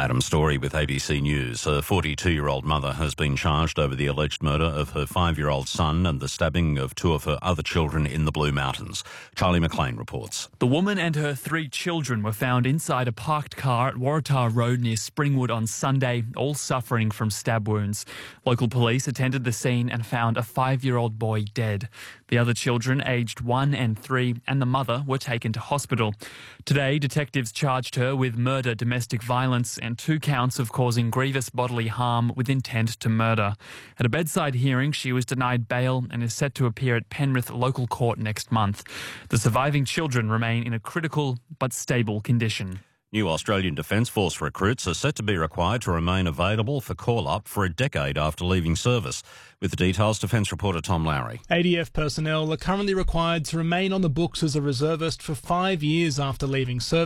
Adam Story with ABC News. A 42-year-old mother has been charged over the alleged murder of her 5-year-old son and the stabbing of 2 of her other children in the Blue Mountains. Charlie McLean reports. The woman and her 3 children were found inside a parked car at Waratah Road near Springwood on Sunday, all suffering from stab wounds. Local police attended the scene and found a 5-year-old boy dead. The other children, aged 1 and 3, and the mother were taken to hospital. Today, detectives charged her with murder, domestic violence and 2 counts of causing grievous bodily harm with intent to murder. At a bedside hearing, she was denied bail and is set to appear at Penrith Local Court next month. The surviving children remain in a critical but stable condition. New Australian Defence Force recruits are set to be required to remain available for call-up for a decade after leaving service. With the details, Defence reporter Tom Lowry. ADF personnel are currently required to remain on the books as a reservist for 5 years after leaving service.